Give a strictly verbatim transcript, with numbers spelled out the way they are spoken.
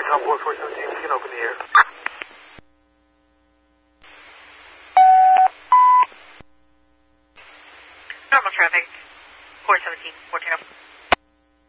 Transport four seventeen, we can open the air. Normal traffic, four seventeen, fourteen oh.